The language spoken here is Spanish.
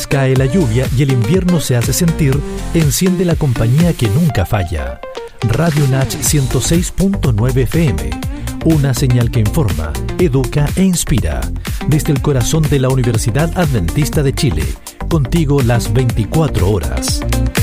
cae la lluvia y el invierno se hace sentir, enciende la compañía que nunca falla. Radio Nach 106.9 FM. Una señal que informa, educa e inspira. Desde el corazón de la Universidad Adventista de Chile. Contigo las 24 horas.